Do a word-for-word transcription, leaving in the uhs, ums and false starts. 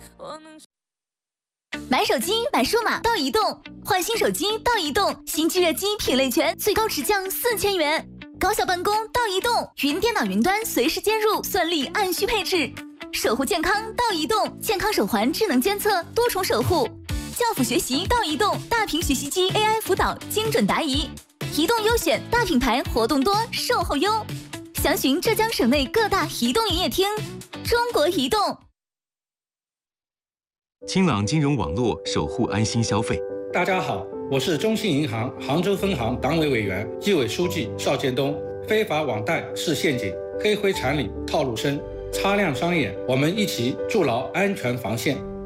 买手机买数码到移动，换新手机到移动，新机热机品类全，最高直降四千元。高效办公到移动，云电脑云端随时接入，算力按需配置。守护健康到移动，健康手环智能监测，多重守护。教辅学习到移动，大屏学习机 A I 辅导，精准答疑。移动优选，大品牌活动多，售后优。详询浙江省内各大移动营业厅。中国移动。 清朗金融网络，守护安心消费。 大家好，我是中信银行杭州分行党委委员、纪委书记邵建东。非法网贷是陷阱，黑灰产里套路深，擦亮双眼，我们一起筑牢安全防线。